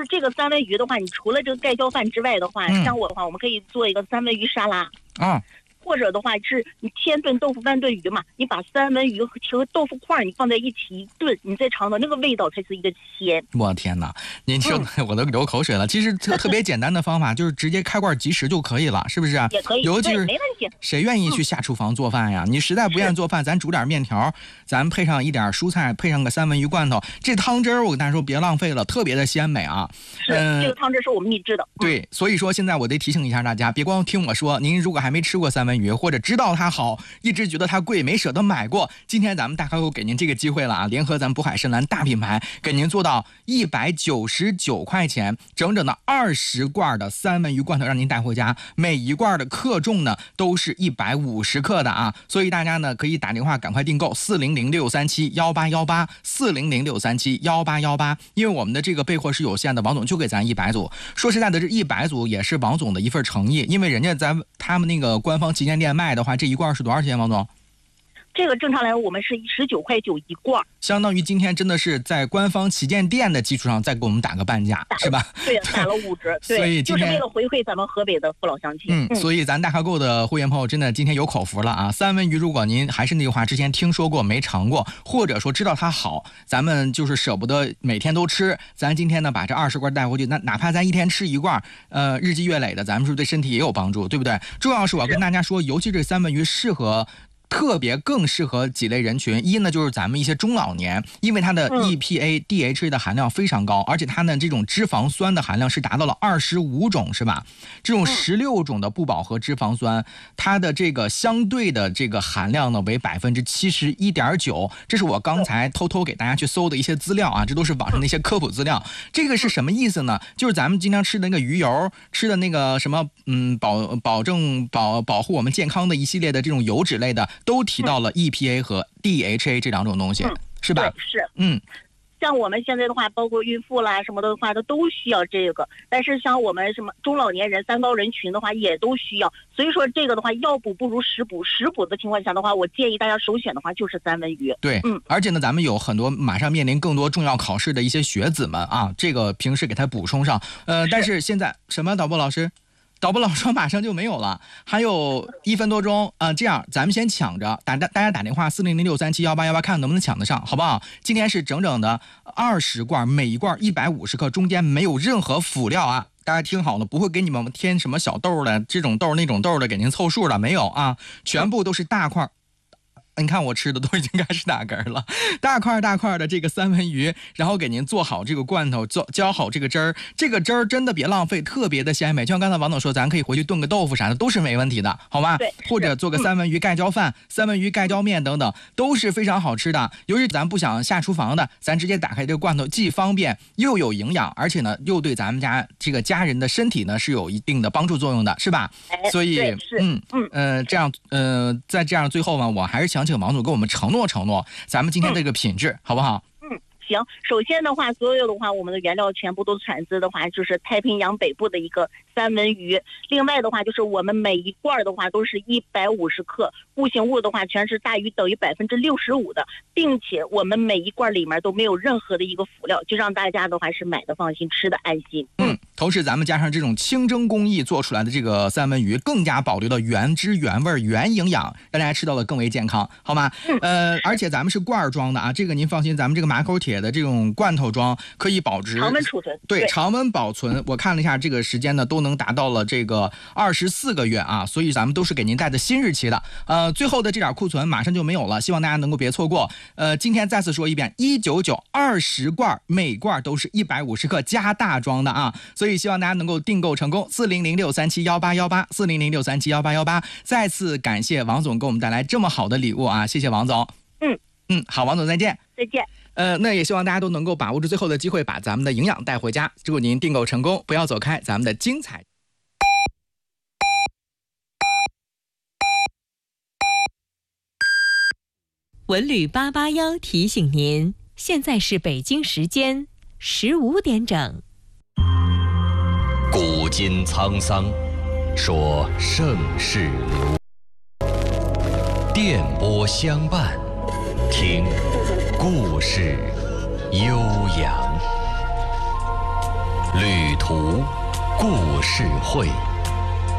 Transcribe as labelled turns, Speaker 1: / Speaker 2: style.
Speaker 1: 就是这个三文鱼的话，你除了这个盖浇饭之外的话，像我的话，我们可以做一个三文鱼沙拉
Speaker 2: 啊。
Speaker 1: 或者的话是你先炖豆腐半炖鱼嘛，你把三文鱼和豆腐块你放在一起一炖，你再尝到那个味道才是一个鲜。
Speaker 2: 我天哪，您说我都流口水了。其实特别简单的方法就是直接开罐即食就可以了，是不是？
Speaker 1: 也可以，
Speaker 2: 尤其是
Speaker 1: 没问题。
Speaker 2: 谁愿意去下厨房做饭呀？你实在不愿意做饭，咱煮点面条，咱配上一点蔬菜，配上个三文鱼罐头，这汤汁儿我跟大家说别浪费了，特别的鲜美啊。
Speaker 1: 是，这个汤汁是我们秘制的。
Speaker 2: 对，所以说现在我得提醒一下大家，别光听我说，您如果还没吃过三文鱼，或者知道它好，一直觉得它贵，没舍得买过，今天咱们大开口给您这个机会了啊！联合咱渤海深蓝大品牌，给您做到199块钱，整整的20罐的三文鱼罐头让您带回家，每一罐的克重呢都是150克的啊！所以大家呢可以打电话赶快订购400-637-1818，400-637-1818，因为我们的这个备货是有限的，王总就给咱100组。说实在的，这100组也是王总的一份诚意，因为人家他们那个官方旗舰店卖的话，这一罐是多少钱，王总？
Speaker 1: 这个正常来说我们是19.9块一罐，
Speaker 2: 相当于今天真的是在官方旗舰店的基础上再给我们打个半价，是吧？
Speaker 1: 对，打了5折。对，
Speaker 2: 所以今天
Speaker 1: 就是为了回馈咱们河北的父老乡亲。
Speaker 2: 所以咱大咖购的会员朋友真的今天有口福了啊！三文鱼如果您还是那句话，之前听说过没尝过，或者说知道它好，咱们就是舍不得每天都吃，咱今天呢把这20罐带回去，那哪怕咱一天吃一罐，日积月累的，咱们是不是对身体也有帮助，对不对？重要是我要跟大家说，尤其这三文鱼更适合几类人群。一呢就是咱们一些中老年，因为它的 EPA、DHA 的含量非常高，而且它呢这种脂肪酸的含量是达到了25种，是吧？这种16种的不饱和脂肪酸，它的这个相对的这个含量呢为71.9%，这是我刚才偷偷给大家去搜的一些资料啊，这都是网上的一些科普资料。这个是什么意思呢？就是咱们经常吃的那个鱼油，吃的那个什么保护我们健康的一系列的这种油脂类的，都提到了 EPA 和 DHA 这两种东西，是吧？
Speaker 1: 对，是。像我们现在的话，包括孕妇啦什么的话，都需要这个。但是像我们什么中老年人、三高人群的话，也都需要。所以说这个的话，药补不如食补。食补的情况下的话，我建议大家首选的话就是三文鱼。
Speaker 2: 对，而且呢，咱们有很多马上面临更多重要考试的一些学子们啊，这个平时给他补充上。但是现在什么导播老师？导播老说马上就没有了，还有1分多钟这样咱们先抢着大家打电话400-637-1818，看看能不能抢得上，好不好？今天是整整的20罐，每一罐150克，中间没有任何辅料啊！大家听好了，不会给你们添什么小豆的，这种豆那种豆的给您凑数了，没有啊？全部都是大块。你看我吃的都已经开始打嗝了，大块的这个三文鱼，然后给您做好这个罐头，浇好这个汁儿，这个汁儿真的别浪费，特别的鲜美。就像刚才王总说，咱可以回去炖个豆腐啥的，都是没问题的，好吗？
Speaker 1: 对，
Speaker 2: 或者做个三文鱼盖浇饭、三文鱼盖浇面等等，都是非常好吃的。尤其咱不想下厨房的，咱直接打开这个罐头，既方便又有营养，而且呢又对咱们家这个家人的身体呢是有一定的帮助作用的，是吧？所以这样在这样最后呢，我还是想请王总给我们承诺，咱们今天这个品质好不好？
Speaker 1: 行，首先的话，所有的话，我们的原料全部都产自的话，就是太平洋北部的一个三文鱼。另外的话，就是我们每一罐的话都是150克，固形物的话全是大于等于65%的，并且我们每一罐里面都没有任何的一个辅料，就让大家的话是买的放心，吃的安心。
Speaker 2: 同时咱们加上这种清蒸工艺做出来的这个三文鱼，更加保留了原汁原味原营养，让大家吃到了更为健康，好吗？而且咱们是罐装的啊，这个您放心，咱们这个马口铁的这种罐头装可以保值
Speaker 1: 常温储存，
Speaker 2: 对，常温保存。我看了一下这个时间呢，都能达到了这个24个月啊，所以咱们都是给您带的新日期的。最后的这点库存马上就没有了，希望大家能够别错过。今天再次说一遍，199 20罐，每罐都是150克加大装的啊，所以希望大家能够订购成功。400-637-1818，400-637-1818。再次感谢王总给我们带来这么好的礼物啊，谢谢王总。好，王总再见。
Speaker 1: 再见。
Speaker 2: 那也希望大家都能够把握住最后的机会，把咱们的营养带回家。祝您订购成功，不要走开，咱们的精彩。
Speaker 3: 文旅881提醒您，现在是北京时间15点整。
Speaker 4: 古今沧桑，说盛世流。电波相伴，听故事悠扬。 旅途故事会。